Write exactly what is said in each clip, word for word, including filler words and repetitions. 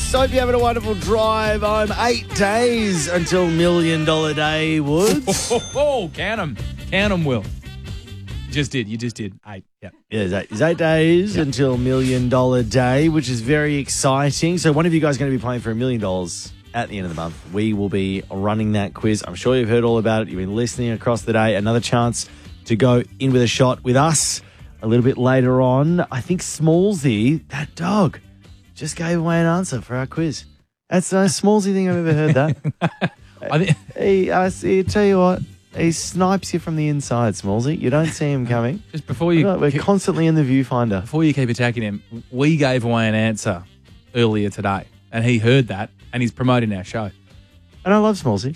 Woods. Hope you're having a wonderful drive home. Eight days until Million Dollar Day, Woods. Oh, oh, oh, count them. Count them, Will. You just did. You just did. Eight. Yeah. Yeah, it's eight, it's eight days yep. until Million Dollar Day, which is very exciting. So one of you guys is going to be playing for a million dollars at the end of the month. We will be running that quiz. I'm sure you've heard all about it. You've been listening across the day. Another chance to go in with a shot with us a little bit later on. I think Smallsy, that dog, just gave away an answer for our quiz. That's the most Smallsy thing I've ever heard that. I think he, I see, tell you what, he snipes you from the inside, Smallsy. You don't see him coming. Just before you... We're keep, constantly in the viewfinder. Before you keep attacking him, we gave away an answer earlier today, and he heard that, and he's promoting our show. And I love Smallsy.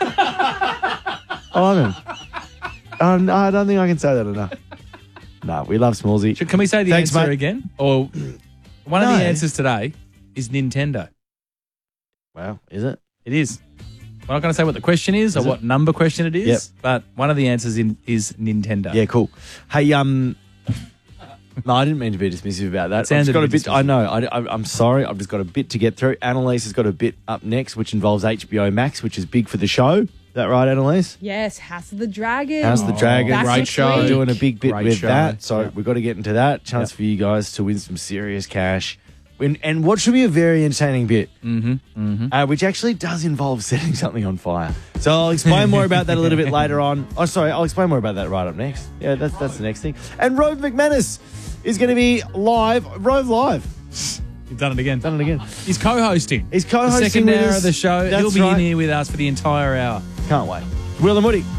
I love him. Um, I don't think I can say that enough. No, we love Smallsy. Should, can we say the Thanks, answer mate. again? Or one no. of the answers today is Nintendo. Wow, is it? It is. We're not going to say what the question is, is or it? what number question it is, yep. but one of the answers in, is Nintendo. Yeah, cool. Hey, um, no, I didn't mean to be dismissive about that. I've just got a bit. I know. I, I, I'm sorry. I've just got a bit to get through. Annalise has got a bit up next, which involves H B O Max, which is big for the show. Is that right, Annalise? Yes, House of the Dragon. House of the Dragon. That's Great next show. week. Doing a big bit Great with show. that. So Yeah. we've got to get into that. Chance Yep. for you guys to win some serious cash. And, and what should be a very entertaining bit, Mm-hmm. Mm-hmm. uh, which actually does involve setting something on fire. So I'll explain more about that a little bit later on. Oh, sorry, I'll explain more about that right up next. Yeah, that's that's the next thing. And Rove McManus is going to be live. Rove Live. You've done it again. Done it again. He's co-hosting. He's co-hosting the second with hour us. of the show. That's He'll be right. in here with us for the entire hour. Can't wait. Will and Woody.